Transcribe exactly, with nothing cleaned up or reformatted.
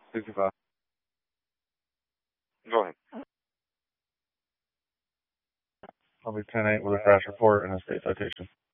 sixty-five. Go ahead. I'll be ten eight with a crash report and a state citation.